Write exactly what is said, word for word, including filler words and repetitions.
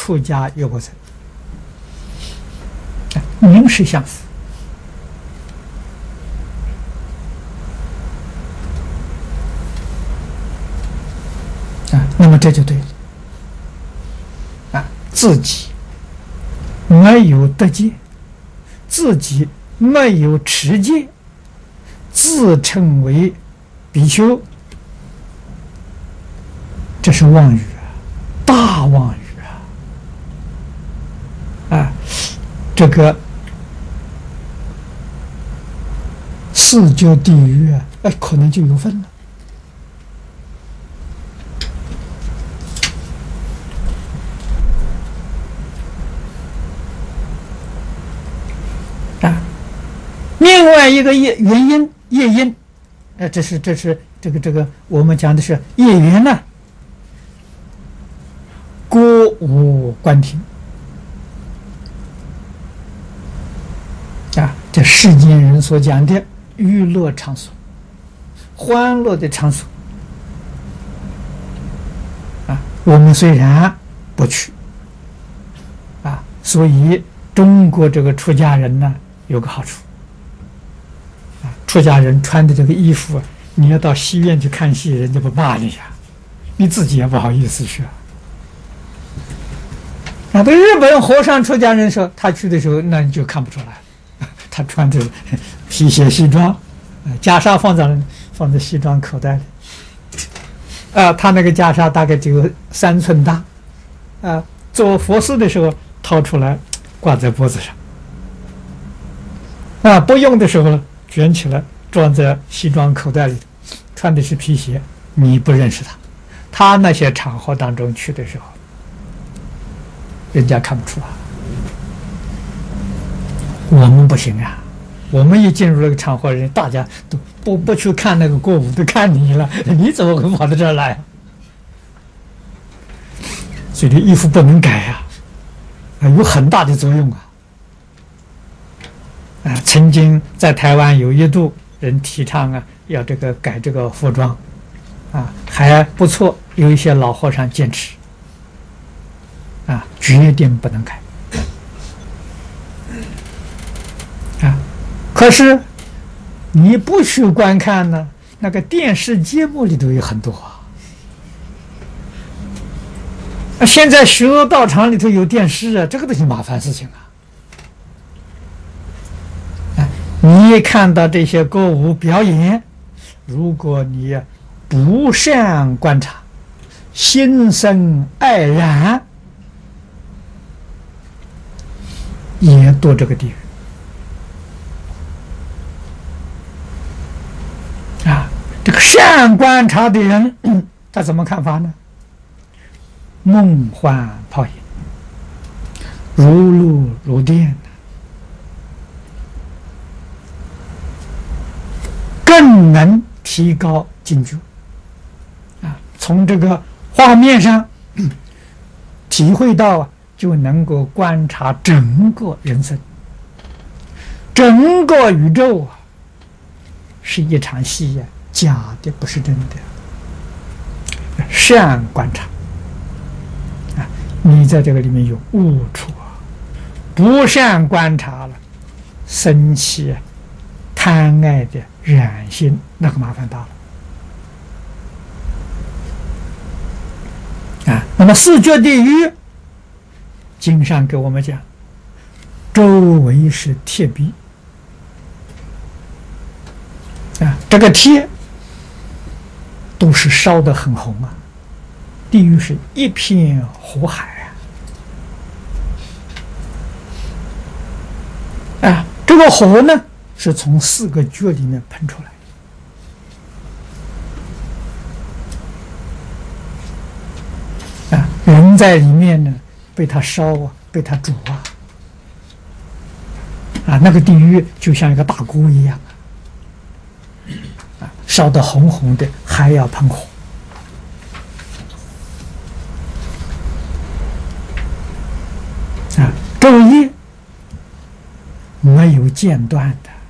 出家有过僧，名实相符。啊，那么这就对了。啊，自己没有得戒，自己没有持戒，自称为比丘，这是妄语啊，大妄语啊！啊，这个四九地狱啊，哎，可能就有份了。啊，另外一个业原因业因，呃，这是这是这个这个我们讲的是业缘呢，歌舞观听啊，这世间人所讲的娱乐场所、欢乐的场所啊，我们虽然不去啊，所以中国这个出家人呢有个好处啊，出家人穿的这个衣服啊，你要到戏院去看戏，人家不骂你呀，你自己也不好意思去啊。啊，对日本和尚出家人说，他去的时候，那你就看不出来，他穿着皮鞋西装，袈裟放在放在西装口袋里，啊，他那个袈裟大概只有三寸大，啊，做佛事的时候掏出来挂在脖子上，啊，不用的时候卷起来装在西装口袋里，穿的是皮鞋，你不认识他，他那些场合当中去的时候，人家看不出啊。我们不行啊，我们一进入那个场合，人大家都不不去看那个歌舞，都看你了，你怎么会跑到这儿来啊？所以这衣服不能改呀、啊，有很大的作用啊。啊，曾经在台湾有一度人提倡啊，要这个改这个服装，啊，还不错，有一些老和尚坚持，啊，决定不能改。啊，可是你不去观看呢，那个电视节目里头有很多啊。啊，现在许多道场里头有电视啊，这个都是麻烦事情啊。啊，你一看到这些歌舞表演，如果你不善观察，心生爱染，也堕这个地狱。啊，这个善观察的人，他怎么看法呢？梦幻泡影，如露如电，更能提高警觉。啊，从这个画面上体会到啊，就能够观察整个人生，整个宇宙啊，是一场戏呀，假的不是真的。善观察啊，你在这个里面有悟处啊；不善观察了，生起贪爱的染心，那个麻烦大了啊。那么四绝地狱，经上给我们讲，周围是铁壁啊，这个铁都是烧得很红啊，地狱是一片火海啊！啊，这个火呢，是从四个穴里面喷出来啊，人在里面呢，被它烧啊，被它煮啊，啊，那个地狱就像一个大锅一样啊，啊，烧得红红的，还要喷火。啊，昼夜没有间断的。